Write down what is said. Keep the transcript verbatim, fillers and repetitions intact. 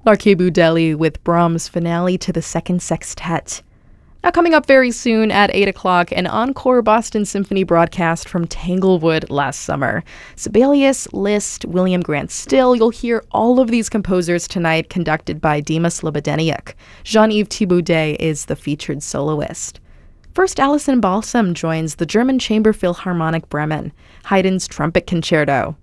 Larkhibu Deli with Brahms' finale to the Second Sextet. Now, coming up very soon at eight o'clock, an encore Boston Symphony broadcast from Tanglewood last summer. Sibelius, Liszt, William Grant Still. You'll hear all of these composers tonight, conducted by Dima Slobodeniuk. Jean-Yves Thibaudet is the featured soloist. First, Alison Balsam joins the German Chamber Philharmonic Bremen. Haydn's Trumpet Concerto.